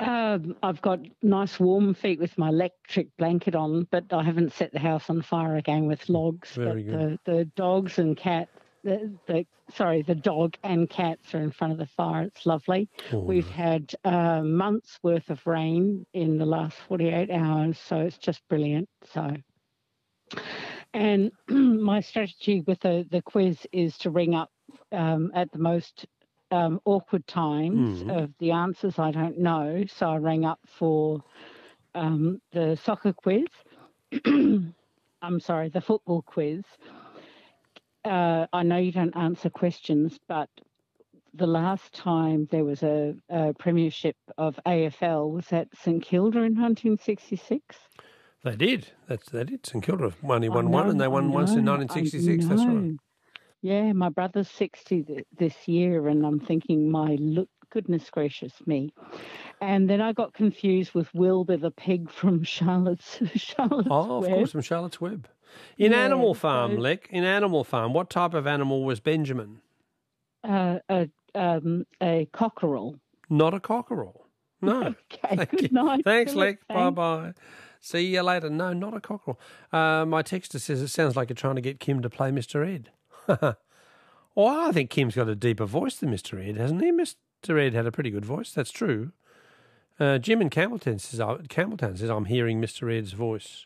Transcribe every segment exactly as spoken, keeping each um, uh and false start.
Um, I've got nice warm feet with my electric blanket on, but I haven't set the house on fire again with logs. Very but good. The, the dogs and cat, the, the sorry, the dog and cats are in front of the fire. It's lovely. Oh, We've nice. had uh, months worth of rain in the last forty-eight hours, so it's just brilliant. So, and my strategy with the, the quiz is to ring up um, at the most um, awkward times Mm. of the answers I don't know. So I rang up for um, the soccer quiz. I'm sorry, the football quiz. Uh, I know you don't answer questions, but the last time there was a, a premiership of A F L was at St Kilda in nineteen sixty-six. They did. That's they did. St Kilda only I won one, know, and they I won once in know, nineteen I sixty-six. That's right. know. Yeah, my brother's sixty th- this year, and I'm thinking, my look, goodness gracious me. And then I got confused with Wilbur the pig from Charlotte's Charlotte's Oh, of Web. course, from Charlotte's Web. In Yeah, Animal Farm, so- Lek, in Animal Farm, what type of animal was Benjamin? Uh, a, um, a cockerel. Not a cockerel. No. Okay, Thank good you. night. Thanks, Philip. Lek. Thanks. Bye-bye. See you later. No, not a cockerel. Uh, my texter says it sounds like you're trying to get Kim to play Mister Ed. Well, I think Kim's got a deeper voice than Mister Ed, hasn't he? Mister Ed had a pretty good voice. That's true. Uh, Jim in Campbelltown says, uh, Campbelltown says, I'm hearing Mister Ed's voice.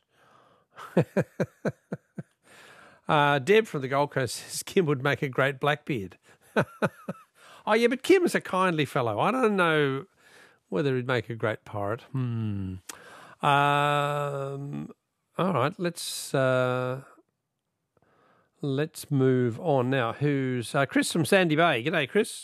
uh, Deb from the Gold Coast says Kim would make a great Blackbeard. Oh, yeah, but Kim's a kindly fellow. I don't know whether he'd make a great pirate. Hmm. Um, all right, let's uh, let's move on now. Who's uh, Chris from Sandy Bay? G'day, Chris.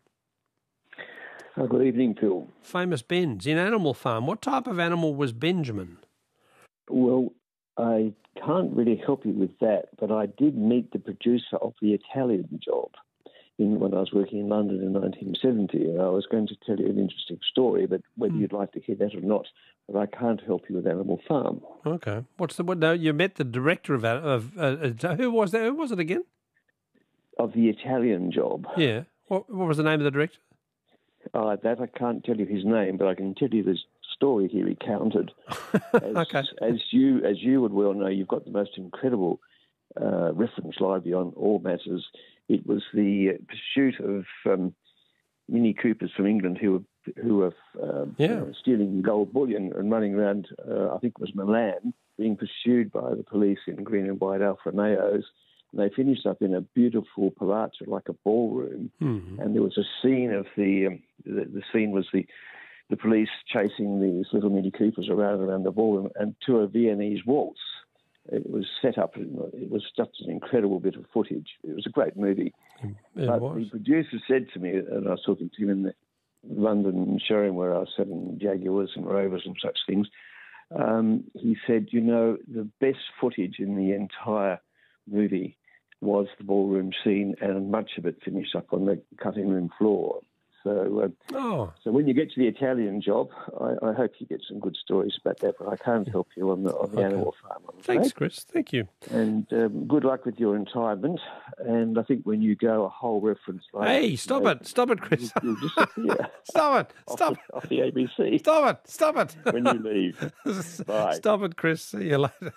Oh, good evening, Phil. Famous Ben's in Animal Farm. What type of animal was Benjamin? Well, I can't really help you with that, but I did meet the producer of The Italian Job in, when I was working in London in nineteen seventy, and I was going to tell you an interesting story, but whether Hmm. you'd like to hear that or not, but I can't help you with Animal Farm. Okay. What's the what? No, you met the director of of uh, uh, who was that? Who was it again? Of The Italian Job. Yeah. What What was the name of the director? Uh, that I can't tell you his name, but I can tell you the story he recounted. As, Okay. as you as you would well know, you've got the most incredible uh, reference library on all matters. It was the pursuit of um, Mini Coopers from England who were who were uh, Yeah. uh, stealing gold bullion and running around. Uh, I think it was Milan, being pursued by the police in green and white Alfa Romeos. And they finished up in a beautiful palazzo, like a ballroom. Hmm. And there was a scene of the, um, the the scene was the the police chasing these little Mini Coopers around around the ballroom, and to a Viennese waltz. It was set up. It was just an incredible bit of footage. It was a great movie. It but was. the producer said to me, and I was talking to him in the London showroom where I was selling Jaguars and Rovers and such things. Um, he said, you know, the best footage in the entire movie was the ballroom scene, and much of it finished up on the cutting room floor. So, uh, Oh, so when you get to The Italian Job, I, I hope you get some good stories about that. But I can't help you on the on the Okay. Animal Farm. I'm afraid. thanks, Chris. Thank you. And um, good luck with your retirement. And I think when you go, a whole reference like Hey, stop you know, it! Stop it, Chris! You'll, you'll disappear Stop it! off, Stop! the, off the A B C Stop it! Stop it! when you leave. Bye. Stop it, Chris. See you later.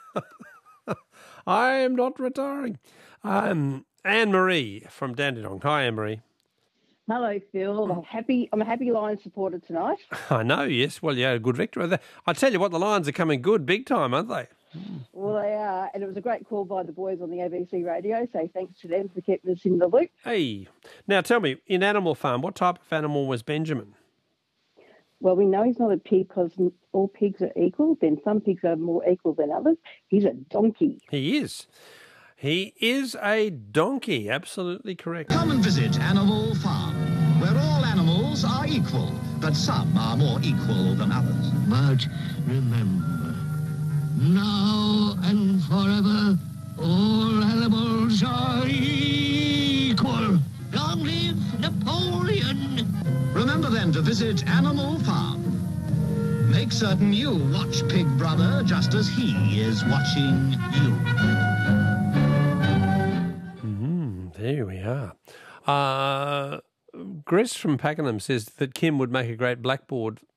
I am not retiring. Um, Anne Marie from Dandenong. Hi, Anne Marie. Hello, Phil. I'm happy. I'm a happy Lions supporter tonight. I know. Yes. Well, yeah, a good victory. I tell you what, the Lions are coming good, big time, aren't they? Well, they are, and it was a great call by the boys on the A B C radio. So thanks to them for keeping us in the loop. Hey, now tell me, in Animal Farm, what type of animal was Benjamin? Well, we know he's not a pig because all pigs are equal. Then some pigs are more equal than others. He's a donkey. He is. He is a donkey. Absolutely correct. Come and visit Animal Farm, where all animals are equal, but some are more equal than others. But remember, now and forever, all animals are equal. Long live Napoleon! Remember then to visit Animal Farm. Make certain you watch Pig Brother just as he is watching you. Mm, there we are. Uh, Grace from Pakenham says that Kim would make a great blackboard